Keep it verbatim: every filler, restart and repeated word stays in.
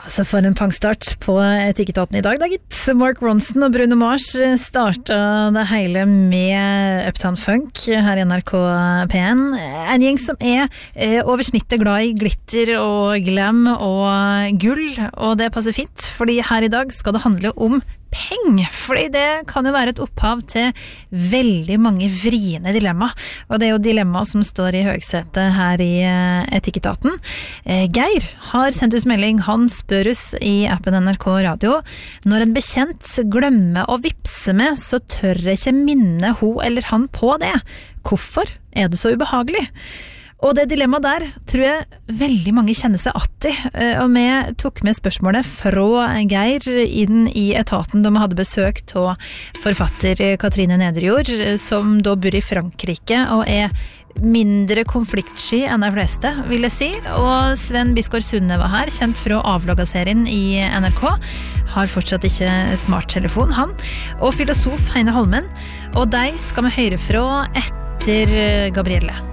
Så for en pangstart på Etikketaten I dag, da gitt. Mark Ronson og Bruno Mars startet det hele med Uptown Funk her I N R K P en. En gjeng som er over snittet glad I glitter og glam og gull, og det passer fint, fordi her I dag skal det handle om peng, fordi det kan jo være et opphav til veldig mange vriene dilemma, og det er jo dilemma som står I høgsetet her I Etikketaten. Geir har sendt oss melding, han spør oss I appen N R K Radio, når en bekjent glemmer å vipse med, så tør jeg ikke minne hun eller han på det. Hvorfor er det så ubehagelig? Og det dilemmaet der tror jeg veldig mange kjenner seg att I, og vi tok med spørsmålet fra Geir inn I etaten da vi hadde besøk av forfatter Katrine Nederjord, som da bor I Frankrike og er mindre konfliktsky enn de fleste, vil jeg si. Og Sven Biskår Sunde var her, kjent fra avloggaserien I N R K, har fortsatt ikke smarttelefon, han. Og filosof Heine Holmen, og de skal vi høre fra etter Gabrielle.